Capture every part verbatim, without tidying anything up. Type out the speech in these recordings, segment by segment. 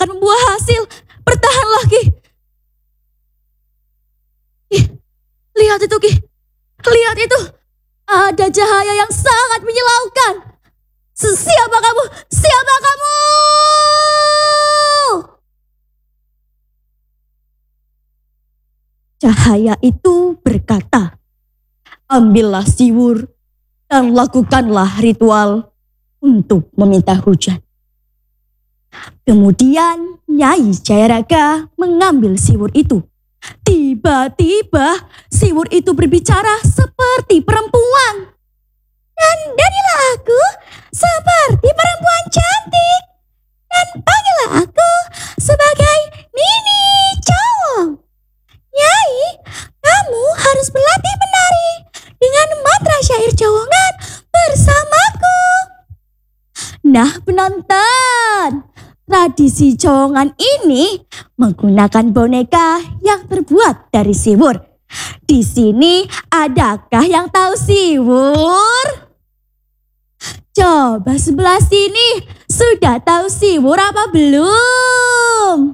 akan membuah hasil. Bertahanlah, Ki. Ki, lihat itu, Ki. Lihat itu. Ada cahaya yang sangat menyilaukan. Siapa kamu? Siapa kamu? Cahaya itu berkata, ambillah siwur dan lakukanlah ritual untuk meminta hujan. Kemudian Nyai Jayaraga mengambil siwur itu. Tiba-tiba siwur itu berbicara seperti perempuan. Dan danilah aku seperti perempuan cantik. Dan panggillah aku sebagai Nini Cowong. Nyai, kamu harus berlatih menari dengan mantra syair cowongan bersamaku. Nah penonton, tradisi cowongan ini menggunakan boneka yang terbuat dari siwur. Di sini adakah yang tahu siwur? Coba sebelah sini, sudah tahu siwur apa belum?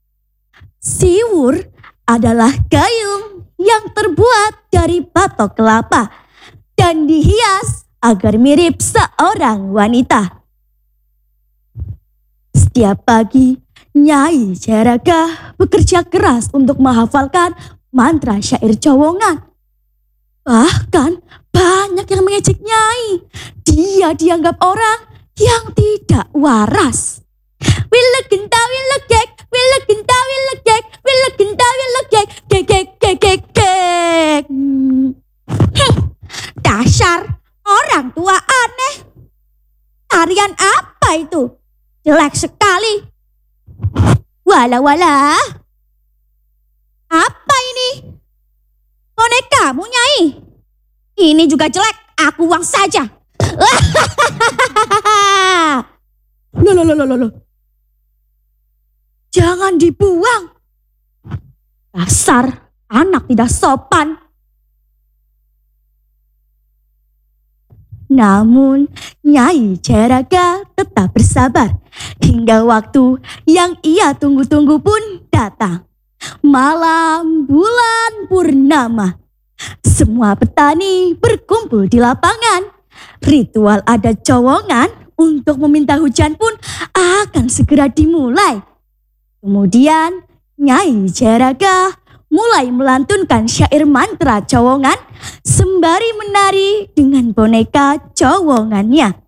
Siwur adalah gayung yang terbuat dari batok kelapa dan dihias agar mirip seorang wanita. Setiap pagi, Nyai Jayaraga bekerja keras untuk menghafalkan mantra syair cowongan. Bahkan banyak yang mengejek Nyai. Dia dianggap orang yang tidak waras. Willegenta willegek, willegenta willegek, willegenta willegek, gegek gegek gek. Dasar orang tua aneh. Tarian apa itu? Jelek sekali. Walah walah. Apa ini? Bonekamu, Nyai? Ini juga jelek, aku buang saja. Loh, loh, loh, loh, loh. Jangan dibuang. Dasar anak tidak sopan. Namun Nyai Jayaraga tetap bersabar hingga waktu yang ia tunggu-tunggu pun datang. Malam bulan purnama. Semua petani berkumpul di lapangan. Ritual adat cowongan untuk meminta hujan pun akan segera dimulai. Kemudian Nyai Jayaraga mulai melantunkan syair mantra cowongan sembari menari dengan boneka cowongannya.